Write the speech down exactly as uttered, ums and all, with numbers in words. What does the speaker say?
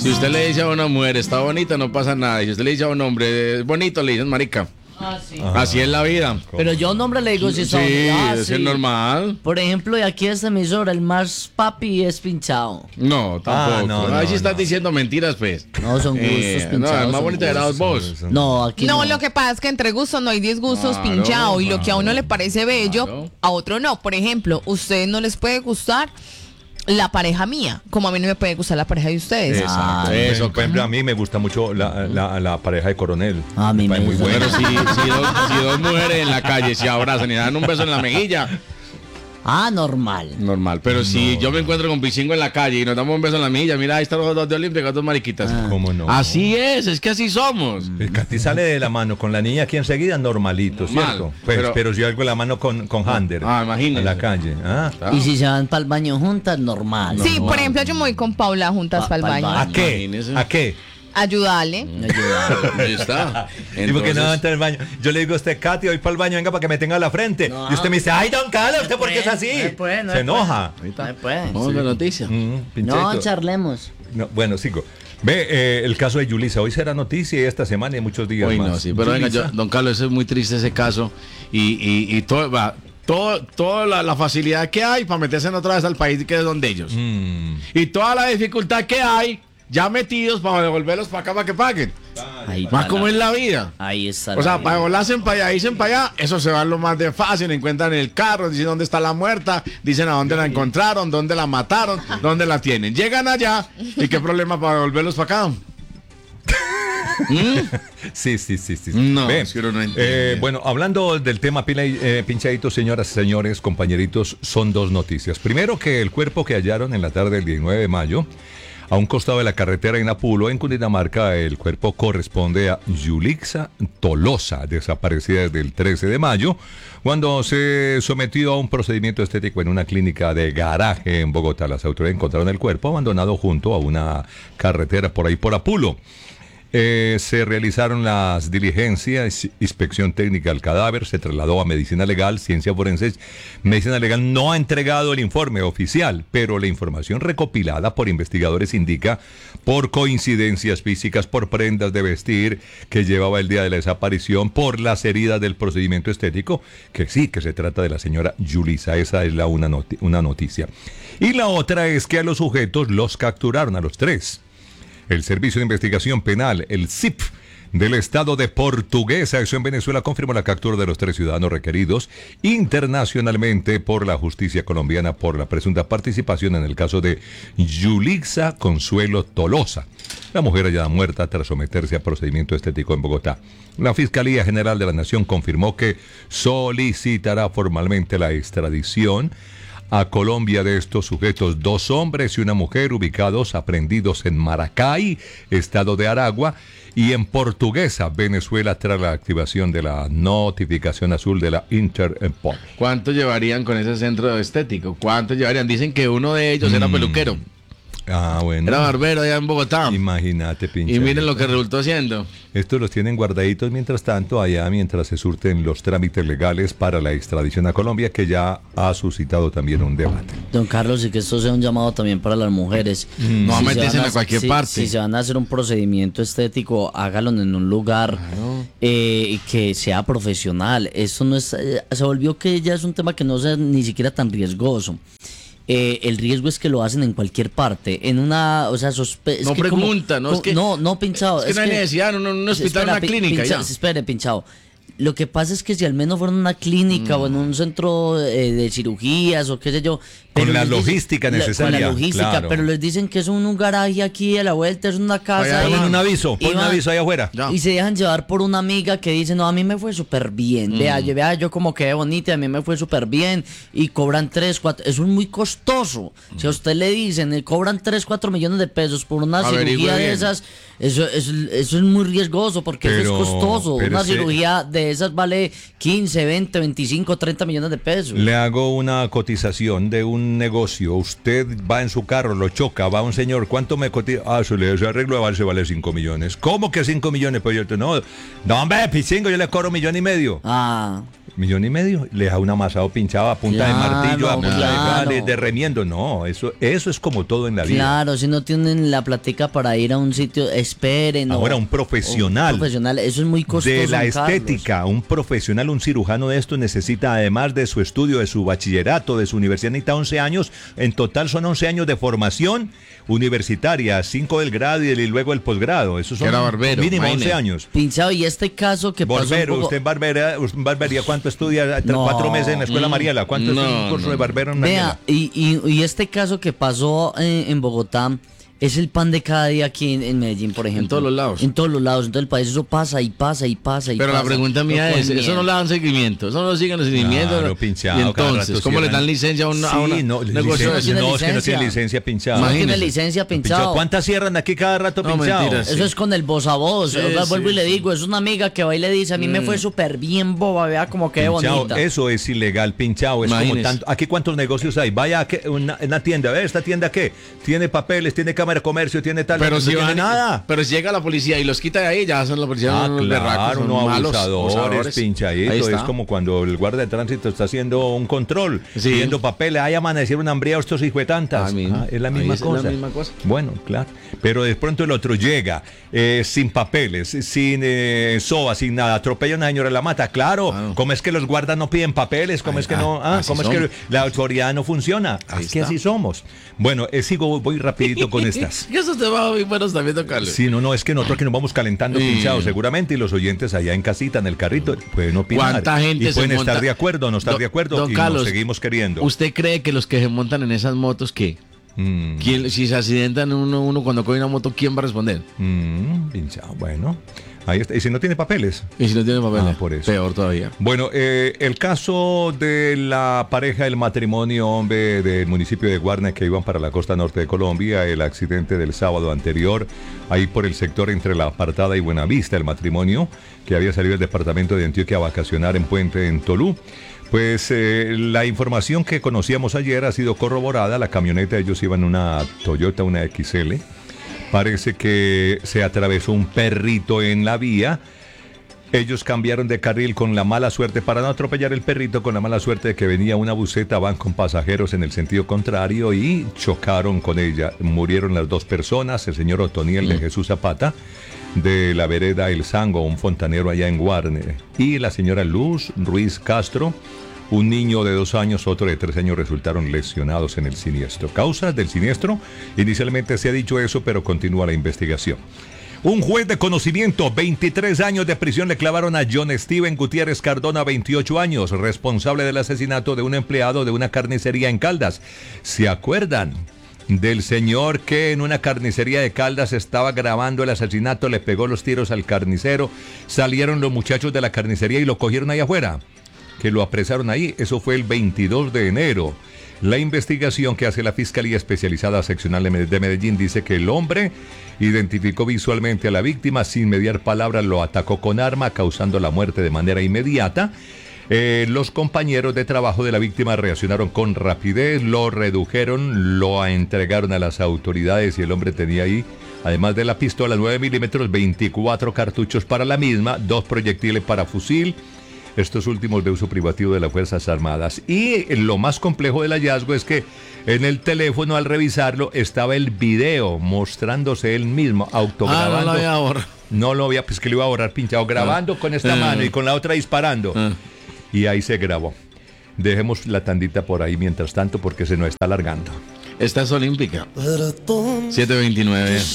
Si usted le dice a una mujer, está bonita, no pasa nada. Y si usted le dice a un hombre, es bonito, le dicen marica. Ah, sí. Ajá. Así es la vida. Pero yo a un hombre le digo si Sí, ah, es sí. normal. Por ejemplo, de aquí a esta emisora, el más papi es pinchado. No, tampoco. Ah, no, Ahí no, sí estás no. diciendo mentiras, pues. No, son gustos Eh, pinchados. no, el más son bonito era gustos. vos. No, aquí no. No, lo que pasa es que entre gustos no hay disgustos Claro, pinchados y lo que a uno claro. le parece bello, Claro. a otro no. Por ejemplo, ustedes no les puede gustar la pareja mía, como a mí no me puede gustar la pareja de ustedes. Exacto. Ah, Eso, por ejemplo, a mí me gusta mucho la, la, la pareja de Coronel. A mí me parece muy gusta. buena. Pero si, si, dos, si dos mujeres en la calle se abrazan y dan un beso en la mejilla, Ah, normal. normal. Pero si yo me encuentro con Pichingo en la calle y nos damos un beso en la mejilla, mira, ahí están los dos de Olímpica, dos mariquitas. Ah. ¿Cómo no? Así es, es que así somos. El que a ti sale de la mano con la niña aquí enseguida, normalito, Normal, ¿cierto? Pues, pero- pero, si algo de la mano con, con Hander. Ah, imagínese. En la calle. Ah. Ah. Y si se van para el baño juntas, normal. Sí, no, por no. ejemplo, yo me voy con Paula juntas Pa- para el pa'l baño. baño. ¿A qué? Imagínese. ¿A qué? Ayudarle. Me ayuda. Ahí está. ¿Y por qué no Entonces- entra al baño? Yo le digo a usted, Katy, voy para el baño, venga para que me tenga la frente. No. Y usted me dice, ay, don Carlos, ¿usted por qué es así? No se puede, no Se se enoja. No puede. Vamos a la noticia. Mm, No, pincheto. charlemos. No, bueno, sigo. Ve, eh, el caso de Yulisa. Hoy será noticia y esta semana y muchos días Uy, más. no, sí, pero venga, yo, don Carlos, es muy triste ese caso y, y, y todo, va, todo, toda la, la facilidad que hay para meterse en otra vez al país que es donde ellos. Mm. Y toda la dificultad que hay ya metidos para devolverlos para acá para que paguen. Ahí Más está como la- es la vida. Ahí está. O la sea, vida. para volarse para allá, dicen para allá, eso se va lo más de fácil, encuentran el carro, dicen dónde está la muerta, dicen a dónde la encontraron, dónde la mataron, dónde la tienen. Llegan allá y qué problema para devolverlos para acá. Sí, sí, sí, sí. No, Ve, es que uno no entiende. eh, bueno, hablando del tema pila- eh, pinchaditos, señoras y señores, compañeritos, son dos noticias. Primero, que el cuerpo que hallaron en la tarde del diecinueve de mayo, a un costado de la carretera en Apulo, en Cundinamarca, el cuerpo corresponde a Yulixa Tolosa, desaparecida desde el trece de mayo, cuando se sometió a un procedimiento estético en una clínica de garaje en Bogotá. Las autoridades encontraron el cuerpo abandonado junto a una carretera por ahí por Apulo. Eh, se realizaron las diligencias, inspección técnica al cadáver, se trasladó a medicina legal, ciencias forenses. Medicina legal no ha entregado el informe oficial, pero la información recopilada por investigadores indica, por coincidencias físicas, por prendas de vestir que llevaba el día de la desaparición, por las heridas del procedimiento estético, que sí, que se trata de la señora Yulisa. Esa es la una, noti- una noticia. Y la otra es que a los sujetos los capturaron, a los tres. El Servicio de Investigación Penal, el S I P, del Estado de Portuguesa, eso en Venezuela, confirmó la captura de los tres ciudadanos requeridos internacionalmente por la justicia colombiana por la presunta participación en el caso de Yulixa Consuelo Tolosa, la mujer hallada muerta tras someterse a procedimiento estético en Bogotá. La Fiscalía General de la Nación confirmó que solicitará formalmente la extradición a Colombia de estos sujetos, dos hombres y una mujer ubicados, aprendidos en Maracay, estado de Aragua, y en Portuguesa, Venezuela, tras la activación de la notificación azul de la Interpol. ¿Cuánto llevarían con ese centro estético? ¿Cuánto llevarían? Dicen que uno de ellos era Mm. peluquero, Ah, bueno. era barbero allá en Bogotá. Imagínate, pinche. Y miren lo que resultó siendo. Estos los tienen guardaditos mientras tanto, allá mientras se surten los trámites legales para la extradición a Colombia, que ya ha suscitado también un debate. Don Carlos, y que esto sea un llamado también para las mujeres. No va a se meterse van en cualquier si- parte. Si se van a hacer un procedimiento estético, hágalo en un lugar eh, que sea profesional. Esto no es, eh, se volvió que ya es un tema que no sea ni siquiera tan riesgoso. Eh, el riesgo es que lo hacen en cualquier parte, en una, o sea, sospe es No que como- pregunta, no, es co- que- no, no pinchado. Es que no hay necesidad, en un, un hospital, en una pi- clínica, pincha- ya. Espere, pinchado. Lo que pasa es que si al menos fuera en una clínica o en un centro eh, de cirugías o qué sé yo. Con la les dicen- logística la- necesaria, Con la logística, claro. pero les dicen que es un, un garaje aquí a la vuelta, es una casa. Allá ahí. Ponen un aviso, Y ponen un van- aviso ahí afuera. Ya. Y se dejan llevar por una amiga que dice, no, a mí me fue súper bien. Vea, yo, vea, yo como quedé bonita, a mí me fue súper bien. Y cobran tres, cuatro, eso es muy costoso. Si a usted le dicen, eh, cobran tres, cuatro millones de pesos por una Averigüe cirugía de bien. esas, eso, eso, eso es muy riesgoso porque Pero- eso es costoso. pero Una ese- cirugía de de esas vale quince, veinte, veinticinco, treinta millones de pesos. Le hago una cotización de un negocio. Usted va en su carro, lo choca, va un señor, ¿cuánto me cotiza? Ah, su ese arreglo de avance vale cinco millones. ¿Cómo que cinco millones? Pues yo te no, no hombre, pichingo, yo le cobro un millón y medio. Ah. Millón y medio, le da un amasado pinchado a punta Claro, de martillo, a punta claro. de, de remiendo. No, eso, eso es como todo en la vida. Claro, si no tienen la platica para ir a un sitio, esperen. Ahora, o- un profesional. Un profesional, eso es muy costoso. De la don Carlos. estética, un profesional, un cirujano de esto necesita, además de su estudio, de su bachillerato, de su universidad, necesita once años. En total son once años de formación universitaria, cinco del grado y del- y luego el posgrado. Eso son Que era barbero, mínimo once imagine. años. Pinchado, y este caso que pasó un Barbero, poco- usted en barbería, usted en barbería, ¿cuánto estudia? No. Cuatro meses en la escuela Mariela. ¿Cuánto es No, un curso no. de barbero en Vea, Mariela? y, y, y este caso que pasó en, en Bogotá es el pan de cada día aquí en, en Medellín, por ejemplo. todos los lados. En todos los lados, en todo el país. Eso pasa y pasa y pasa y Pero pasa. la pregunta mía No es, cogen eso no miedo. le dan seguimiento, eso no lo siguen los seguimientos. Claro, ¿no? pinchado, Y cada entonces, rato ¿cómo le cierran. dan licencia a una, a una Sí, no, negocio de licencia, eso? no no, es que no licencia. tiene licencia pinchado. No tiene Imagínese. licencia Pinchado. pinchado. ¿Cuántas cierran aquí cada rato No, pinchado? mentiras. Eso Sí. es con el voz a voz. Sí, Oiga, sí, vuelvo y le sí. digo, es una amiga que va y le dice, a mí me fue súper bien boba, vea como que Pinchado, bonita. eso es ilegal, pinchado. Es como Imagínese. tanto. Aquí cuántos negocios hay. Vaya a que- una, una tienda, ¿ve? ¿Esta tienda qué? Tiene papeles, tiene cámara de comercio, tiene tal. Pero no si tiene van- nada. Pero si llega la policía y los quita de ahí, ya son la policía Ah, unos berracos, claro, son unos malos, abusadores, abusadores. Ahí pinchaditos. está. Es como cuando el guardia de tránsito está haciendo un control, Sí. pidiendo papeles. Ay, amanecieron hambriados estos hijuetantas. Ah, mismo. Ah, es la Ahí misma es la cosa. misma cosa. Bueno, claro. Pero de pronto el otro llega eh, sin papeles, sin eh, soba, sin nada. Atropella a una señora, la mata. Claro. Claro. ¿Cómo es que los guardas no piden papeles? ¿Cómo Ahí- es que ah, no? Ah, así ¿cómo es son. que la autoridad no funciona? Ahí Es que está. así somos. Bueno, eh, sigo, voy rapidito con estas. Que esos temas muy buenos también, don Carlos. Sí, no, no, es que nosotros que nos vamos calentando Sí. pinchados seguramente y los oyentes allá en casita, en el carrito, pueden opinar. ¿Cuánta gente y se pueden monta? estar de acuerdo o no estar Don- de acuerdo don y Carlos, nos seguimos queriendo. ¿Usted cree que los que se montan en esas motos, qué? Mm, ¿Quién, si se accidentan uno, uno cuando coge una moto, ¿quién va a responder? mm, pinchado, bueno. Ahí está. ¿Y si no tiene papeles? Y si no tiene papeles, Ah, por eso. peor todavía. Bueno, eh, el caso de la pareja del matrimonio, hombre, del municipio de Guarne que iban para la costa norte de Colombia, el accidente del sábado anterior, ahí por el sector entre La Apartada y Buenavista, el matrimonio que había salido del departamento de Antioquia a vacacionar en Puente en Tolú. Pues eh, la información que conocíamos ayer ha sido corroborada. La camioneta, ellos iban en una Toyota, una X L. Parece que se atravesó un perrito en la vía. Ellos cambiaron de carril con la mala suerte para no atropellar el perrito, con la mala suerte de que venía una buseta, van con pasajeros en el sentido contrario y chocaron con ella. Murieron las dos personas, el señor Otoniel de Jesús Zapata, de la vereda El Sango, un fontanero allá en Guarne, y la señora Luz Ruiz Castro, un niño de dos años, otro de tres años resultaron lesionados en el siniestro. Causas del siniestro, inicialmente se ha dicho eso, pero continúa la investigación. Un juez de conocimiento, veintitrés años de prisión le clavaron a John Steven Gutiérrez Cardona, veintiocho años, responsable del asesinato de un empleado de una carnicería en Caldas. ¿Se acuerdan del señor que en una carnicería de Caldas estaba grabando el asesinato, le pegó los tiros al carnicero, salieron los muchachos de la carnicería y lo cogieron ahí afuera? Que lo apresaron ahí, eso fue el veintidós de enero. La investigación que hace la Fiscalía Especializada Seccional de Medellín dice que el hombre identificó visualmente a la víctima, sin mediar palabras lo atacó con arma, causando la muerte de manera inmediata. Eh, los compañeros de trabajo de la víctima reaccionaron con rapidez, lo redujeron, lo entregaron a las autoridades y el hombre tenía ahí, además de la pistola nueve milímetros, veinticuatro cartuchos para la misma, dos proyectiles para fusil, estos últimos de uso privativo de las Fuerzas Armadas. Y lo más complejo del hallazgo es que en el teléfono, al revisarlo, estaba el video mostrándose él mismo, autograbando. Ah, no lo había borrado. No lo había, pues que lo iba a borrar pinchado, grabando Ah. con esta Ah. mano y con la otra disparando. Ah. Y ahí se grabó. Dejemos la tandita por ahí mientras tanto porque se nos está alargando. Esta es olímpica. siete veintinueve.